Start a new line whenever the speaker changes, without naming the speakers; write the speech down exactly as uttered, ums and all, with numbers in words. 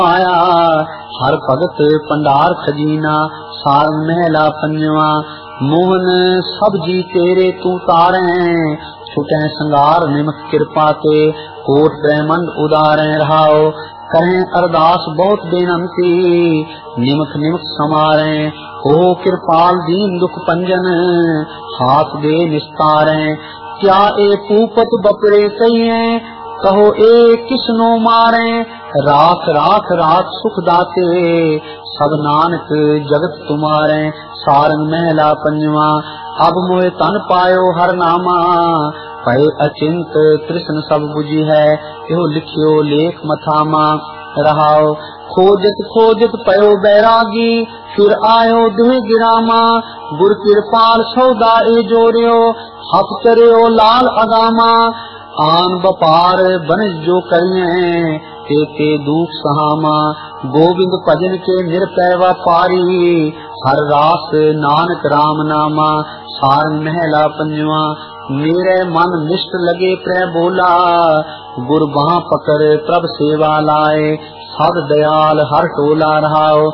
आया हर भगत भंडार खजीना सारंग महला पंजवा। मोहन सब जी तेरे तू तारे छुटे संगार निमक कृपा ते कोट ब्रह्मंड उदारे रहाओ। करें अरदास बहुत बेनंती निमक निमक समारे हो कृपाल दीन दुख पंजन हाथ दे निस्तारे। क्या ए पूपत बपरे कहिए कहो ए किसनो मारे राख राख राख सुख दाते सब नानक जगत तुम्हारे। सारंग महला पंजवा। अब मोहे तन पायो हर नामा भय अचिंत कृष्ण सब बुझी है यो लिखियो लेख मथामा रहाओ। खोजत खोजत पयो बैरागी फिर आयो दुह गिरामा गुर कृपाल सौदा ए जोरियो हथ करियो लाल अगामा। आन बपार बनज जो करिए ते ते दुख सहामा गोविंद भजन के निरपय व्यापारी हर रास नानक राम नामा। सारंग महला पंजवा। मेरे मन निष्ठ लगे प्र बोला गुर बाह पकड़ प्रभ सेवा लाए सब दयाल हर टोला रहाओ।